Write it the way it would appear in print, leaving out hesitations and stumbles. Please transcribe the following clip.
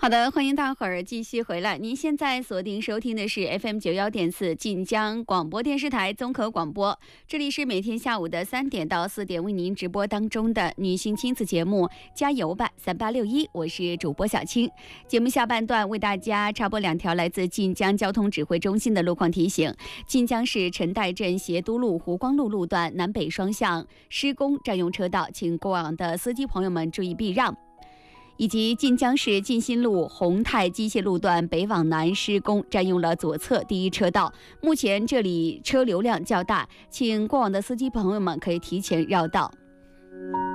好的，欢迎大伙儿继续回来。您现在锁定收听的是 FM91.4晋江广播电视台综合广播，这里是每天下午的3点到4点为您直播当中的女性亲子节目加油吧3861，我是主播小青。节目下半段为大家插播2条来自晋江交通指挥中心的路况提醒。晋江市陈岱镇协都路湖光路路段南北双向施工占用车道，请过往的司机朋友们注意避让。以及晋江市晋新路宏泰机械路段北往南施工，占用了左侧第1车道，目前这里车流量较大，请过往的司机朋友们可以提前绕道。